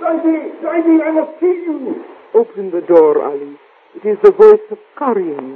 Saidi, I must see you. Open the door, Ali. It is the voice of Karim.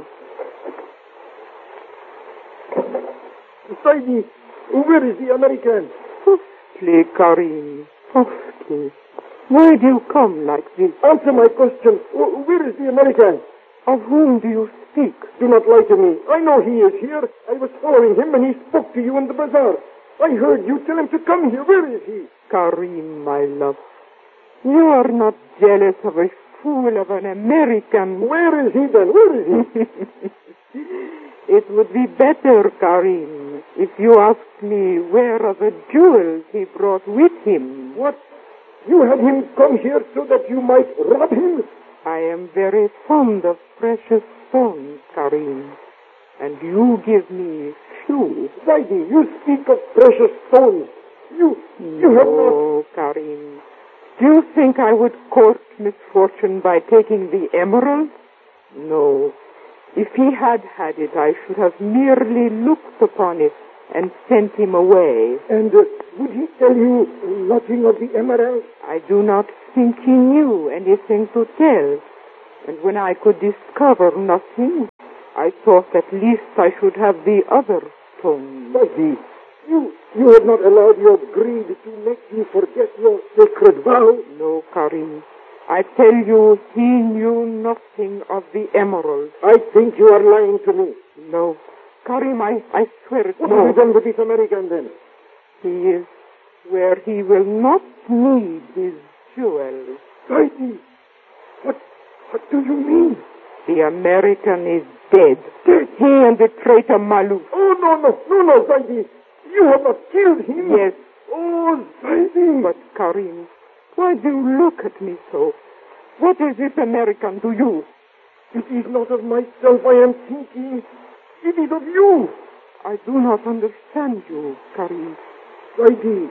Saidi, where is the American? Softly, Karim. Softly. Why do you come like this? Answer my question. Where is the American? Of whom do you speak? Do not lie to me. I know he is here. I was following him and he spoke to you in the bazaar. I heard you tell him to come here. Where is he? Karim, my love. You are not jealous of a fool of an American. Where is he then? Where is he? It would be better, Karim, if you asked me where are the jewels he brought with him. What? You had him come here so that you might rob him? I am very fond of precious stones, Karim, and you give me few. Zaidi, you speak of precious stones. You have not... No, Karim. Do you think I would court misfortune by taking the emerald? No. If he had had it, I should have merely looked upon it and sent him away. And would he tell you nothing of the emerald? I do not think he knew anything to tell. And when I could discover nothing, I thought at least I should have the other stone. Zaidi, you had not allowed your greed to make you forget your sacred vow? No, Karim. I tell you, he knew nothing of the emerald. I think you are lying to me. No. Karim, I swear it. What have you done with this American then? He is where he will not need his jewels. Zaidi, what do you mean? The American is dead. Dead? He and the traitor Malou. Oh, no, Zaidi. You have not killed him. Yes. Oh, Zaidi. But, Karim, why do you look at me so? What is this American to you? It is not of myself I am thinking. It is of you. I do not understand you, Karim. Zaidi,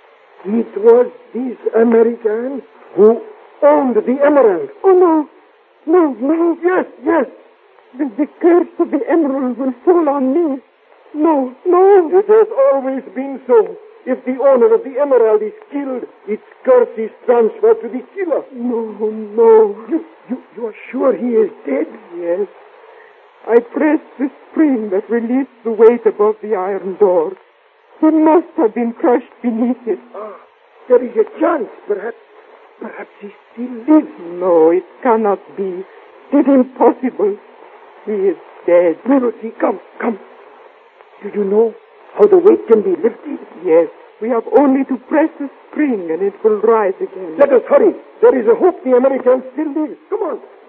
it was this American who owned the emerald. Oh, no. Yes. The curse of the emerald will fall on me. No. It has always been so. If the owner of the emerald is killed, its curse is transferred to the killer. No. You are sure he is dead? Yes. I pressed the spring that released the weight above the iron door. He must have been crushed beneath it. There is a chance. Perhaps he still lives. No, it cannot be. It is impossible. He is dead. Dorothy, come. Do you know how the weight can be lifted? Yes. We have only to press the spring and it will rise again. Let us hurry. There is a hope the American still lives. Come on.